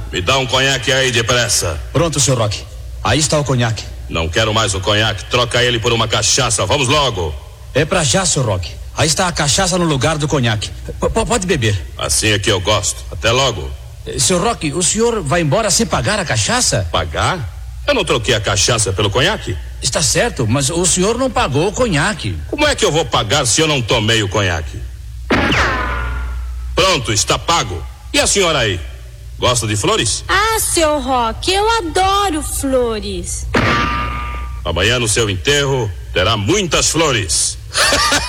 Me dá um conhaque aí depressa. Pronto, Sr. Roque. Aí está o conhaque. Não quero mais o conhaque. Troca ele por uma cachaça. Vamos logo. É pra já, Sr. Roque. Aí está a cachaça no lugar do conhaque. Pode beber. Assim é que eu gosto. Até logo. Sr. Roque, o senhor vai embora sem pagar a cachaça? Pagar? Eu não troquei a cachaça pelo conhaque. Está certo, mas o senhor não pagou o conhaque. Como é que eu vou pagar se eu não tomei o conhaque? Pronto, está pago. E a senhora aí? Gosta de flores? Ah, seu Roque, eu adoro flores. Amanhã no seu enterro terá muitas flores.